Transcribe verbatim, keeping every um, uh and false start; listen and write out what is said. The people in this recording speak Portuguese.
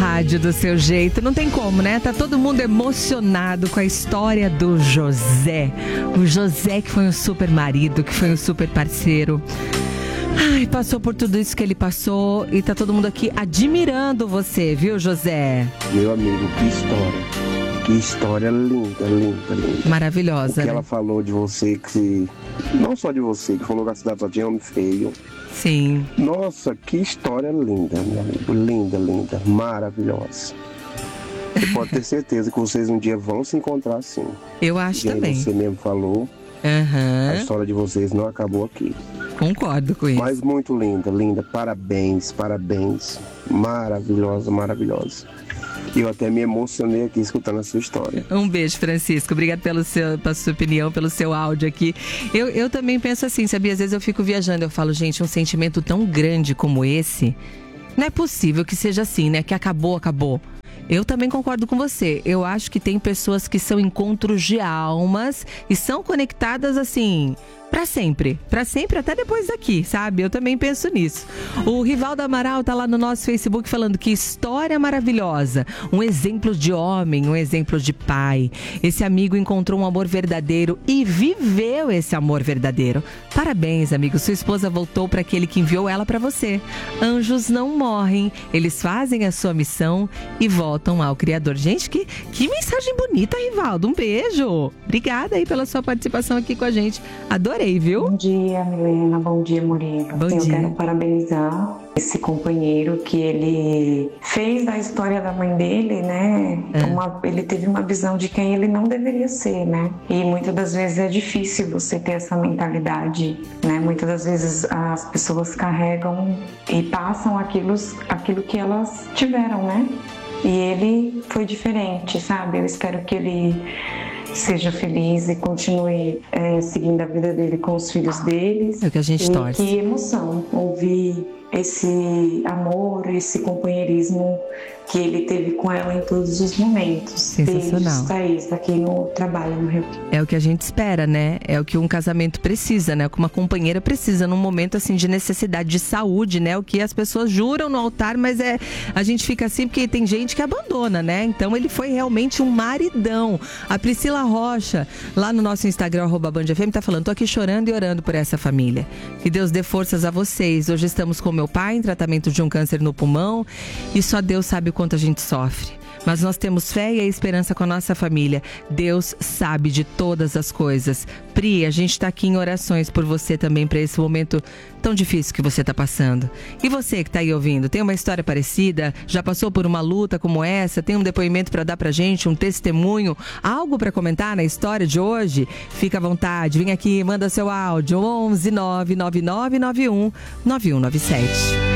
rádio do seu jeito. Não tem como, né? Tá todo mundo emocionado com a história do José. O José que foi um super marido, que foi um super parceiro. Ai, passou por tudo isso que ele passou e tá todo mundo aqui admirando você, viu, José? Meu amigo, que história. Que história linda, linda, linda. Maravilhosa, o que né? ela falou de você, que não só de você, que falou que a cidade só tinha homem feio. Sim. Nossa, que história linda, meu amigo. Linda, linda, maravilhosa. Você pode ter certeza que vocês um dia vão se encontrar sim. Eu acho e também. Você mesmo falou, uhum. A história de vocês não acabou aqui. Concordo com isso. Mas muito linda, linda. Parabéns, parabéns. Maravilhosa, maravilhosa. E eu até me emocionei aqui escutando a sua história. Um beijo, Francisco. Obrigado pelo seu, pela sua opinião, pelo seu áudio aqui. Eu, eu também penso assim, sabia? Às vezes eu fico viajando, eu falo, gente, um sentimento tão grande como esse, não é possível que seja assim, né? Que acabou, acabou. Eu também concordo com você. Eu acho que tem pessoas que são encontros de almas e são conectadas assim... Pra sempre, pra sempre, até depois daqui, sabe? Eu também penso nisso. O Rivaldo Amaral tá lá no nosso Facebook falando que história maravilhosa. Um exemplo de homem, um exemplo de pai. Esse amigo encontrou um amor verdadeiro e viveu esse amor verdadeiro. Parabéns, amigo. Sua esposa voltou para aquele que enviou ela para você. Anjos não morrem, eles fazem a sua missão e voltam ao Criador. Gente, que, que mensagem bonita, Rivaldo. Um beijo. Obrigada aí pela sua participação aqui com a gente. Adorei. Viu? Bom dia, Milena. Bom dia, Murilo. Bom Eu dia. quero parabenizar esse companheiro que ele fez da história da mãe dele, né? É. Uma, ele teve uma visão de quem ele não deveria ser, né? E muitas das vezes é difícil você ter essa mentalidade, né? Muitas das vezes as pessoas carregam e passam aquilo, aquilo que elas tiveram, né? E ele foi diferente, sabe? Eu espero que ele seja feliz e continue é, seguindo a vida dele com os filhos deles. É o que a gente e torce. Que emoção ouvir esse amor, esse companheirismo que ele teve com ela em todos os momentos. Sensacional. Beijos, Thaís, aqui no trabalho no Rio. É o que a gente espera, né? É o que um casamento precisa, né? O que uma companheira precisa num momento assim de necessidade de saúde, né? O que as pessoas juram no altar, mas é a gente fica assim porque tem gente que abandona, né? Então ele foi realmente um maridão. A Priscila Rocha, lá no nosso Instagram, arroba Band F M, tá falando, tô aqui chorando e orando por essa família. Que Deus dê forças a vocês. Hoje estamos com meu pai em tratamento de um câncer no pulmão e só Deus sabe o quanto a gente sofre. Mas nós temos fé e a esperança com a nossa família. Deus sabe de todas as coisas. Pri, a gente está aqui em orações por você também, para esse momento tão difícil que você está passando. E você que está aí ouvindo, tem uma história parecida? Já passou por uma luta como essa? Tem um depoimento para dar pra gente? Um testemunho? Algo para comentar na história de hoje? Fica à vontade, vem aqui, manda seu áudio. onze nove nove nove nove um nove um nove sete.